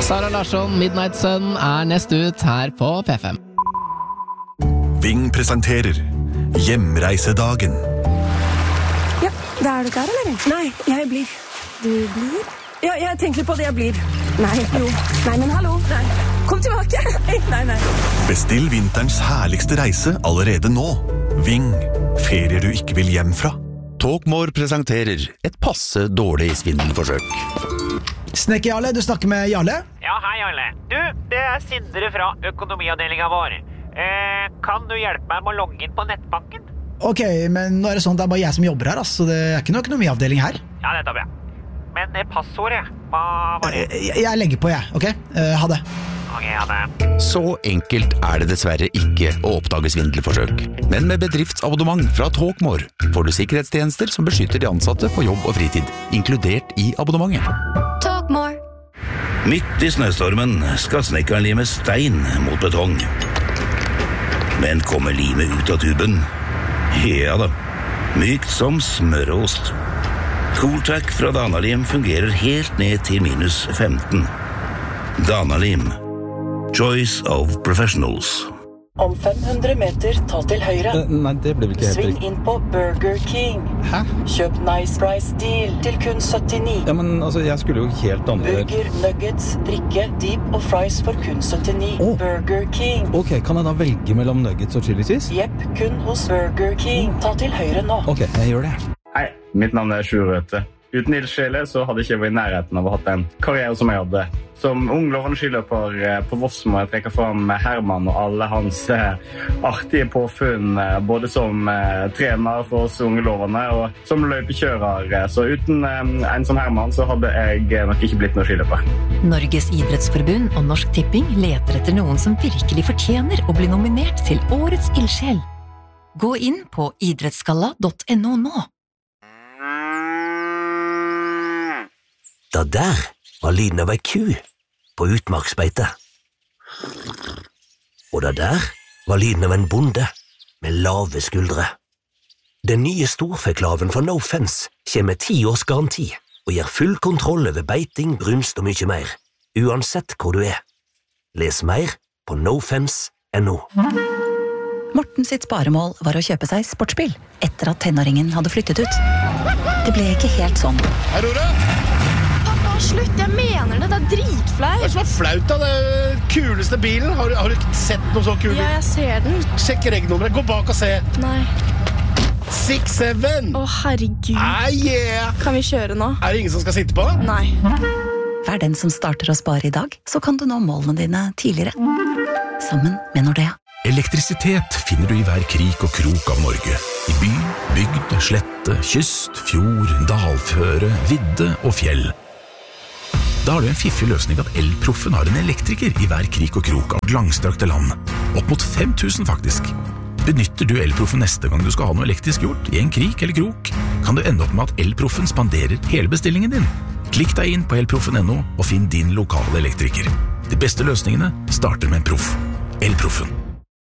Sara Larsson, Midnight Sun nest ut her på P5. Ving presenterer Hjemreisedagen. Ja, da du klar, eller? Nei, jeg blir. Du blir? Ja, jeg tenker litt på det, jeg blir. Nei, jo. Nei, men hallo. Nei. Kom tilbake. Nei. Bestill vinterens herligste reise allerede nå. Ving, ferier du ikke vil hjem fra. Talkmore presenterer et passe dårlig svindelforsøk. Snekker Jarle, du snakker med Jarle? Ja, hei Jarle. Du, det Sindre fra økonomiavdelingen vår. Kan du hjelpe meg med å logge inn på nettbanken? Ok, men nå det sånn at det bare jeg som jobber her, så det ikke noe økonomiavdeling her. Ja, nettopp, ja. Men passordet, hva var det? Jeg legger på, ok? Ha det. Ok, ha det. Så enkelt det dessverre ikke å oppdage svindelforsøk. Men med bedriftsabonnement fra Talkmore får du sikkerhetstjenester som beskytter de ansatte på jobb og fritid, inkludert i abonnementet. Talkmore. Midt i snøstormen skal snekkeren lime stein mot betong. Men kommer limet ut av tuben? Ja da, mykt som smørost. Cooltrack fra Danalim fungerer helt ned til minus 15. Danalim. Choice of professionals. Om 500 meter, ta til høyre. Nei, det ble vel ikke helt Sving riktig. inn på Burger King. Hæ? Kjøp Nice Price Deal til kun 79. Ja, men altså, jeg skulle jo helt andre... Burger, nuggets, drikke, deep og fries for kun 79. Åh. Burger King. Ok, kan jeg da velge mellom nuggets og chili cheese? Jepp, kun hos Burger King. Ta til høyre nå. Ok, jeg gjør det. Hei, mitt navn Sjur Røthe. Uten ildsjele så hadde ikke jeg vært i nærheten av å ha hatt en karriere som jeg hadde. Som ung lovende skiløper på Voss må jeg trekke fram Herman og alle hans artige påfunn, både som trener for oss unge lovende og som løypekjører. Så uten en som Herman så hadde jeg nok ikke blitt noen skiløper. Norges idrettsforbund og Norsk Tipping leter etter noen som virkelig fortjener å bli nominert til Årets ildsjel. Gå inn på idrettsgalla.no nå. Da der var lyden av ei ku på utmarksbeite. Og da der var lyden av en bonde med lave skuldre. Den nye storfeklaven fra No Fence kommer med 10 års garanti og gir full kontroll over beiting, brunst og mye mer, uansett hvor du Les mer på nofence.no. Morten sitt sparemål var å kjøpe seg sportsbil etter at tenåringen hadde flyttet ut. Det ble ikke helt sånn. Hei, Rora! Slutt, jeg mener det, dritflaut. Hva som flaut da? Det kuleste bilen. Har du ikke sett noe så kul bil? Ja, jeg ser den. Sjekk regnummeret, gå bak og se. Nei. 6-7. Herregud. Yeah. Kan vi kjøre nå? Det ingen som skal sitte på? Nei. Vær den som starter å spare i dag, så kan du nå målene dine tidligere. Sammen med Nordea. Elektrisitet finner du i hver krik og krok av Norge. I by, bygd, slette, kyst, fjord, dalføre, vidde og fjell. Da har du en fiffig løsning at Elproffen har en elektriker i hver krik og krok av langstrakte land. Opp mot 5000 faktisk. Benytter du Elproffen neste gang du skal ha noe elektrisk gjort, i en krik eller krok, kan du ende opp med at Elproffen spanderer hele bestillingen din. Klikk deg inn på elproffen.no og finn din lokale elektriker. De beste løsningene starter med en proff. Elproffen.